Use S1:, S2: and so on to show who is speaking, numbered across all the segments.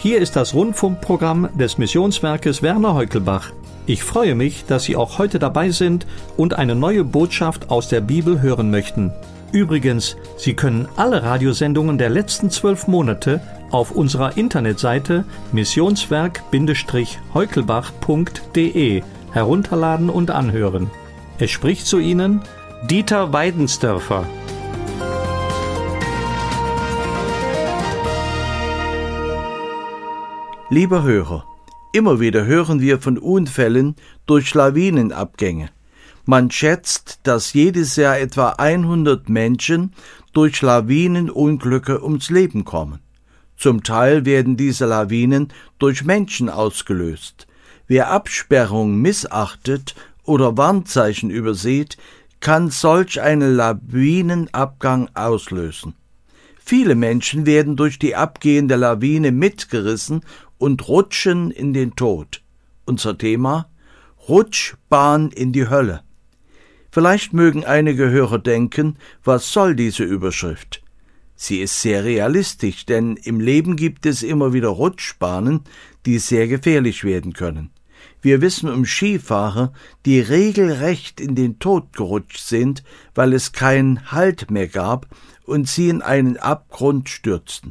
S1: Hier ist das Rundfunkprogramm des Missionswerkes Werner Heukelbach. Ich freue mich, dass Sie auch heute dabei sind und eine neue Botschaft aus der Bibel hören möchten. Übrigens, Sie können alle Radiosendungen der letzten 12 Monate auf unserer Internetseite missionswerk-heukelbach.de herunterladen und anhören. Es spricht zu Ihnen Dieter Weidensdörfer.
S2: Lieber Hörer, immer wieder hören wir von Unfällen durch Lawinenabgänge. Man schätzt, dass jedes Jahr etwa 100 Menschen durch Lawinenunglücke ums Leben kommen. Zum Teil werden diese Lawinen durch Menschen ausgelöst. Wer Absperrungen missachtet oder Warnzeichen übersieht, kann solch einen Lawinenabgang auslösen. Viele Menschen werden durch die abgehende Lawine mitgerissen und rutschen in den Tod. Unser Thema: Rutschbahn in die Hölle. Vielleicht mögen einige Hörer denken, was soll diese Überschrift? Sie ist sehr realistisch, denn im Leben gibt es immer wieder Rutschbahnen, die sehr gefährlich werden können. Wir wissen um Skifahrer, die regelrecht in den Tod gerutscht sind, weil es keinen Halt mehr gab und sie in einen Abgrund stürzten.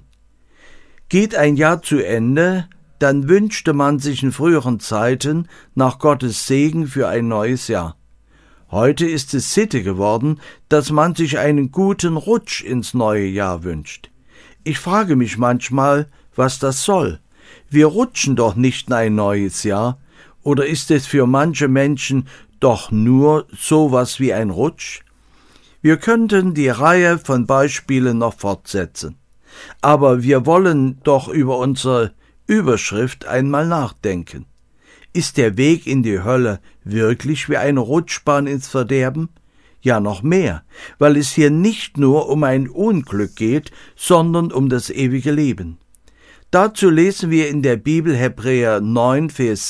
S2: Geht ein Jahr zu Ende, dann wünschte man sich in früheren Zeiten nach Gottes Segen für ein neues Jahr. Heute ist es Sitte geworden, dass man sich einen guten Rutsch ins neue Jahr wünscht. Ich frage mich manchmal, was das soll. Wir rutschen doch nicht in ein neues Jahr, oder ist es für manche Menschen doch nur sowas wie ein Rutsch? Wir könnten die Reihe von Beispielen noch fortsetzen. Aber wir wollen doch über unsere Überschrift einmal nachdenken. Ist der Weg in die Hölle wirklich wie eine Rutschbahn ins Verderben? Ja, noch mehr, weil es hier nicht nur um ein Unglück geht, sondern um das ewige Leben. Dazu lesen wir in der Bibel Hebräer 9, Vers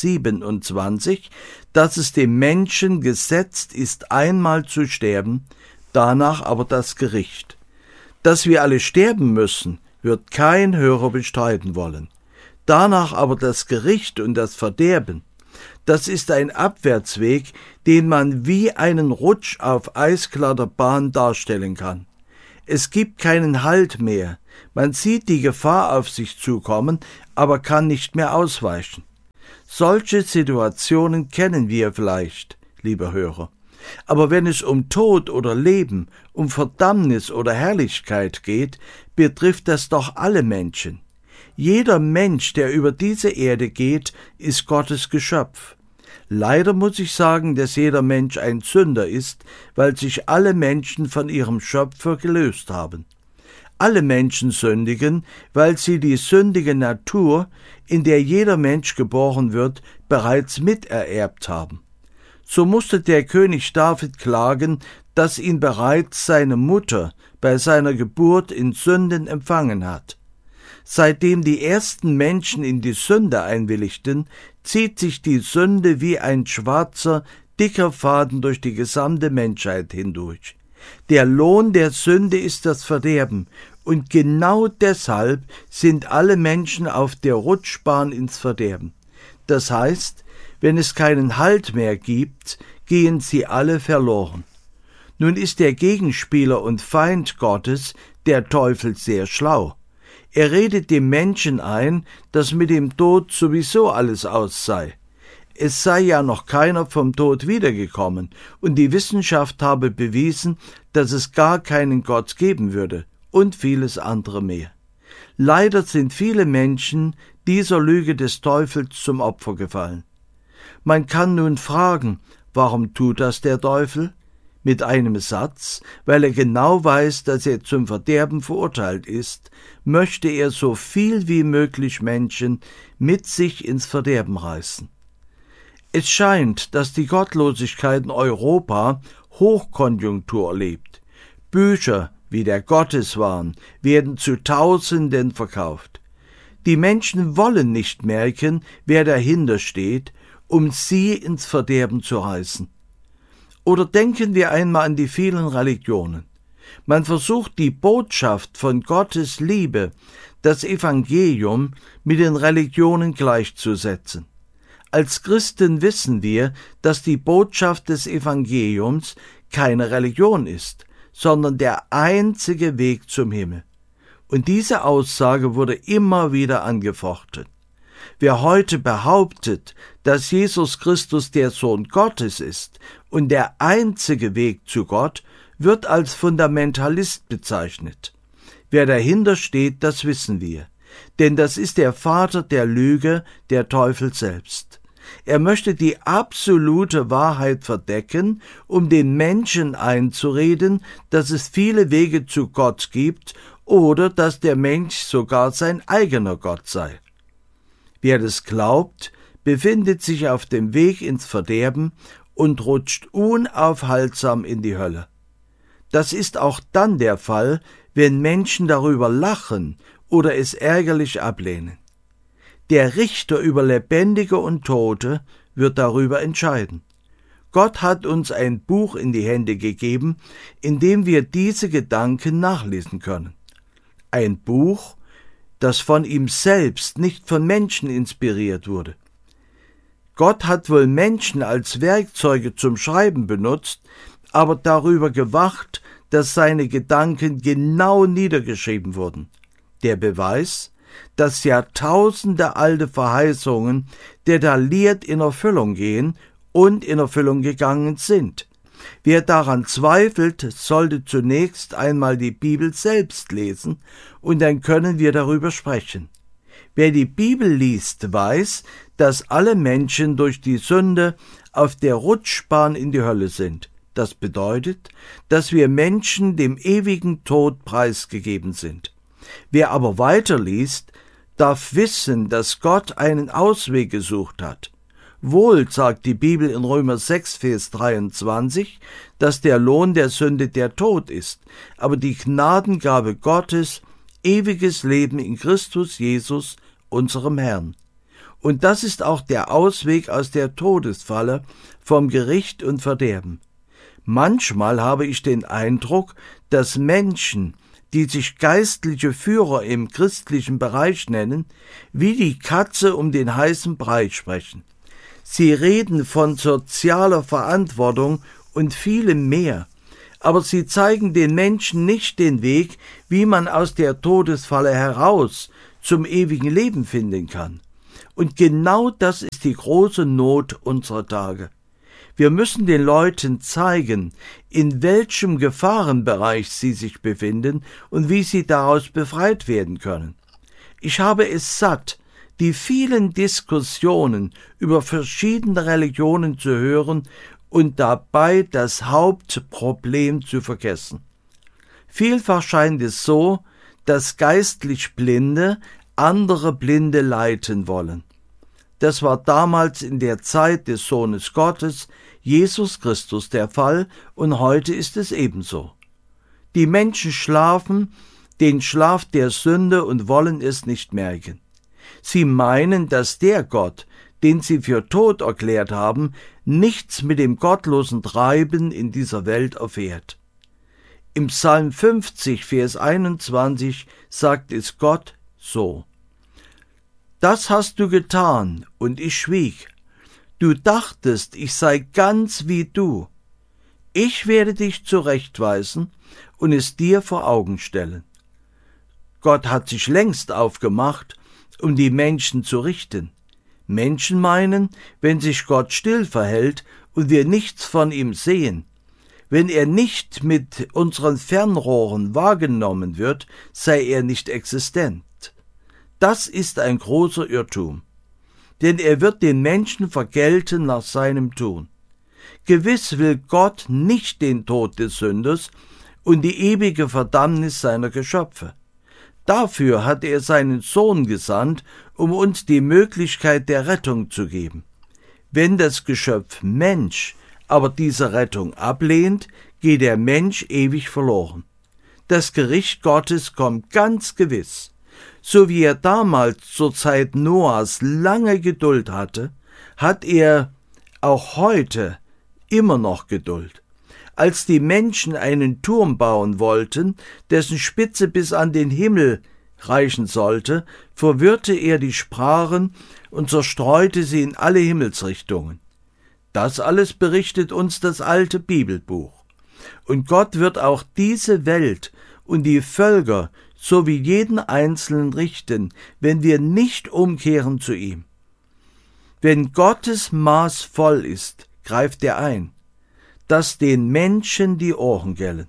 S2: 27, dass es dem Menschen gesetzt ist, einmal zu sterben, danach aber das Gericht. Dass wir alle sterben müssen, wird kein Hörer bestreiten wollen. Danach aber das Gericht und das Verderben. Das ist ein Abwärtsweg, den man wie einen Rutsch auf eisglatter Bahn darstellen kann. Es gibt keinen Halt mehr. Man sieht die Gefahr auf sich zukommen, aber kann nicht mehr ausweichen. Solche Situationen kennen wir vielleicht, lieber Hörer. Aber wenn es um Tod oder Leben, um Verdammnis oder Herrlichkeit geht, betrifft das doch alle Menschen. Jeder Mensch, der über diese Erde geht, ist Gottes Geschöpf. Leider muss ich sagen, dass jeder Mensch ein Sünder ist, weil sich alle Menschen von ihrem Schöpfer gelöst haben. Alle Menschen sündigen, weil sie die sündige Natur, in der jeder Mensch geboren wird, bereits mitererbt haben. So musste der König David klagen, dass ihn bereits seine Mutter bei seiner Geburt in Sünden empfangen hat. Seitdem die ersten Menschen in die Sünde einwilligten, zieht sich die Sünde wie ein schwarzer, dicker Faden durch die gesamte Menschheit hindurch. Der Lohn der Sünde ist das Verderben, und genau deshalb sind alle Menschen auf der Rutschbahn ins Verderben. Das heißt, wenn es keinen Halt mehr gibt, gehen sie alle verloren. Nun ist der Gegenspieler und Feind Gottes, der Teufel, sehr schlau. Er redet dem Menschen ein, dass mit dem Tod sowieso alles aus sei. Es sei ja noch keiner vom Tod wiedergekommen, und die Wissenschaft habe bewiesen, dass es gar keinen Gott geben würde, und vieles andere mehr. Leider sind viele Menschen dieser Lüge des Teufels zum Opfer gefallen. Man kann nun fragen, warum tut das der Teufel? Mit einem Satz: weil er genau weiß, dass er zum Verderben verurteilt ist, möchte er so viel wie möglich Menschen mit sich ins Verderben reißen. Es scheint, dass die Gottlosigkeit in Europa Hochkonjunktur erlebt. Bücher wie der Gotteswahn werden zu Tausenden verkauft. Die Menschen wollen nicht merken, wer dahinter steht, um sie ins Verderben zu reißen. Oder denken wir einmal an die vielen Religionen. Man versucht die Botschaft von Gottes Liebe, das Evangelium mit den Religionen gleichzusetzen. Als Christen wissen wir, dass die Botschaft des Evangeliums keine Religion ist, sondern der einzige Weg zum Himmel. Und diese Aussage wurde immer wieder angefochten. Wer heute behauptet, dass Jesus Christus der Sohn Gottes ist und der einzige Weg zu Gott, wird als Fundamentalist bezeichnet. Wer dahinter steht, das wissen wir. Denn das ist der Vater der Lüge, der Teufel selbst. Er möchte die absolute Wahrheit verdecken, um den Menschen einzureden, dass es viele Wege zu Gott gibt oder dass der Mensch sogar sein eigener Gott sei. Wer das glaubt, befindet sich auf dem Weg ins Verderben und rutscht unaufhaltsam in die Hölle. Das ist auch dann der Fall, wenn Menschen darüber lachen oder es ärgerlich ablehnen. Der Richter über Lebendige und Tote wird darüber entscheiden. Gott hat uns ein Buch in die Hände gegeben, in dem wir diese Gedanken nachlesen können. Ein Buch, das von ihm selbst, nicht von Menschen inspiriert wurde. Gott hat wohl Menschen als Werkzeuge zum Schreiben benutzt, aber darüber gewacht, dass seine Gedanken genau niedergeschrieben wurden. Der Beweis, dass Jahrtausende alte Verheißungen detailliert in Erfüllung gehen und in Erfüllung gegangen sind. Wer daran zweifelt, sollte zunächst einmal die Bibel selbst lesen, und dann können wir darüber sprechen. Wer die Bibel liest, weiß, dass alle Menschen durch die Sünde auf der Rutschbahn in die Hölle sind. Das bedeutet, dass wir Menschen dem ewigen Tod preisgegeben sind. Wer aber weiterliest, darf wissen, dass Gott einen Ausweg gesucht hat. Wohl sagt die Bibel in Römer 6, Vers 23, dass der Lohn der Sünde der Tod ist, aber die Gnadengabe Gottes, ewiges Leben in Christus Jesus, unserem Herrn. Und das ist auch der Ausweg aus der Todesfalle vom Gericht und Verderben. Manchmal habe ich den Eindruck, dass Menschen, die sich geistliche Führer im christlichen Bereich nennen, wie die Katze um den heißen Brei sprechen. Sie reden von sozialer Verantwortung und vielem mehr, aber sie zeigen den Menschen nicht den Weg, wie man aus der Todesfalle heraus zum ewigen Leben finden kann. Und genau das ist die große Not unserer Tage. Wir müssen den Leuten zeigen, in welchem Gefahrenbereich sie sich befinden und wie sie daraus befreit werden können. Ich habe es satt, die vielen Diskussionen über verschiedene Religionen zu hören und dabei das Hauptproblem zu vergessen. Vielfach scheint es so, dass geistlich Blinde andere Blinde leiten wollen. Das war damals in der Zeit des Sohnes Gottes, Jesus Christus, der Fall, und heute ist es ebenso. Die Menschen schlafen den Schlaf der Sünde und wollen es nicht merken. Sie meinen, dass der Gott, den sie für tot erklärt haben, nichts mit dem gottlosen Treiben in dieser Welt erfährt. Im Psalm 50, Vers 21 sagt es Gott so: Das hast du getan, und ich schwieg. Du dachtest, ich sei ganz wie du. Ich werde dich zurechtweisen und es dir vor Augen stellen. Gott hat sich längst aufgemacht, um die Menschen zu richten. Menschen meinen, wenn sich Gott still verhält und wir nichts von ihm sehen, wenn er nicht mit unseren Fernrohren wahrgenommen wird, sei er nicht existent. Das ist ein großer Irrtum, denn er wird den Menschen vergelten nach seinem Tun. Gewiss will Gott nicht den Tod des Sünders und die ewige Verdammnis seiner Geschöpfe. Dafür hat er seinen Sohn gesandt, um uns die Möglichkeit der Rettung zu geben. Wenn das Geschöpf Mensch aber diese Rettung ablehnt, geht der Mensch ewig verloren. Das Gericht Gottes kommt ganz gewiss. So wie er damals zur Zeit Noahs lange Geduld hatte, hat er auch heute immer noch Geduld. Als die Menschen einen Turm bauen wollten, dessen Spitze bis an den Himmel reichen sollte, verwirrte er die Sprachen und zerstreute sie in alle Himmelsrichtungen. Das alles berichtet uns das alte Bibelbuch. Und Gott wird auch diese Welt und die Völker sowie jeden Einzelnen richten, wenn wir nicht umkehren zu ihm. Wenn Gottes Maß voll ist, greift er ein, dass den Menschen die Ohren gellen.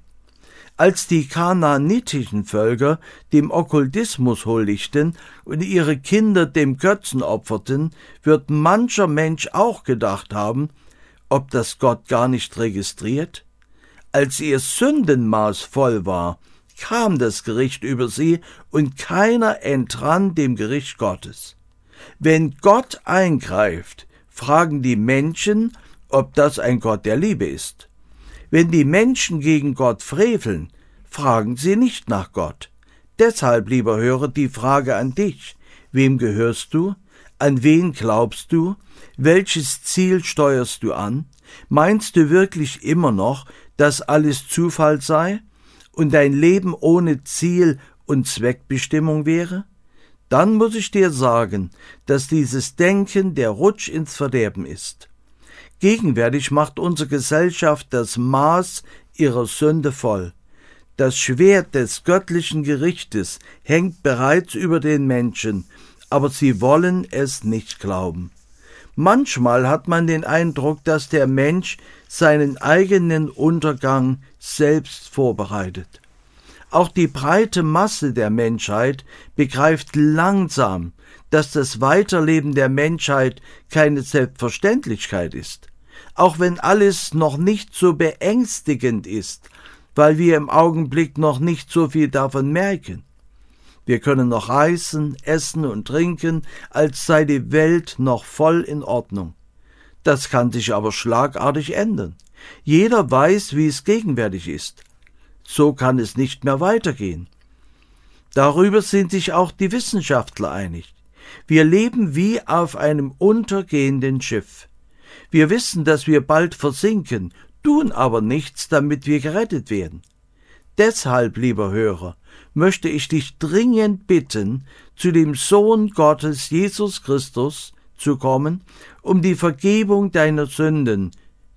S2: Als die kanaanitischen Völker dem Okkultismus huldigten und ihre Kinder dem Götzen opferten, wird mancher Mensch auch gedacht haben, ob das Gott gar nicht registriert? Als ihr Sündenmaß voll war, kam das Gericht über sie und keiner entrann dem Gericht Gottes. Wenn Gott eingreift, fragen die Menschen, ob das ein Gott der Liebe ist. Wenn die Menschen gegen Gott freveln, fragen sie nicht nach Gott. Deshalb, lieber Hörer, die Frage an dich: Wem gehörst du? An wen glaubst du? Welches Ziel steuerst du an? Meinst du wirklich immer noch, dass alles Zufall sei und dein Leben ohne Ziel und Zweckbestimmung wäre? Dann muss ich dir sagen, dass dieses Denken der Rutsch ins Verderben ist. Gegenwärtig macht unsere Gesellschaft das Maß ihrer Sünde voll. Das Schwert des göttlichen Gerichtes hängt bereits über den Menschen, aber sie wollen es nicht glauben. Manchmal hat man den Eindruck, dass der Mensch seinen eigenen Untergang selbst vorbereitet. Auch die breite Masse der Menschheit begreift langsam, dass das Weiterleben der Menschheit keine Selbstverständlichkeit ist. Auch wenn alles noch nicht so beängstigend ist, weil wir im Augenblick noch nicht so viel davon merken. Wir können noch reisen, essen und trinken, als sei die Welt noch voll in Ordnung. Das kann sich aber schlagartig ändern. Jeder weiß, wie es gegenwärtig ist. So kann es nicht mehr weitergehen. Darüber sind sich auch die Wissenschaftler einig. Wir leben wie auf einem untergehenden Schiff. Wir wissen, dass wir bald versinken, tun aber nichts, damit wir gerettet werden. Deshalb, lieber Hörer, möchte ich dich dringend bitten, zu dem Sohn Gottes, Jesus Christus, zu kommen, um die Vergebung deiner Sünden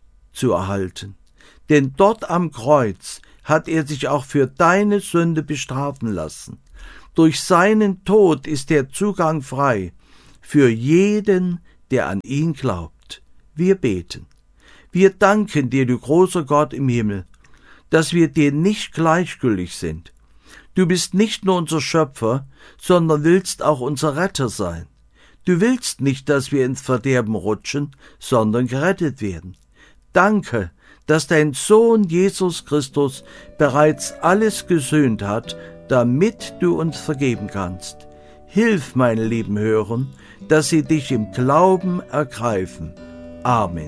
S2: zu erhalten. Denn dort am Kreuz hat er sich auch für deine Sünde bestrafen lassen. Durch seinen Tod ist der Zugang frei für jeden, der an ihn glaubt. Wir beten. Wir danken dir, du großer Gott im Himmel, dass wir dir nicht gleichgültig sind. Du bist nicht nur unser Schöpfer, sondern willst auch unser Retter sein. Du willst nicht, dass wir ins Verderben rutschen, sondern gerettet werden. Danke, dass dein Sohn Jesus Christus bereits alles gesühnt hat, damit du uns vergeben kannst. Hilf, meine lieben Hörer, dass sie dich im Glauben ergreifen. Amen.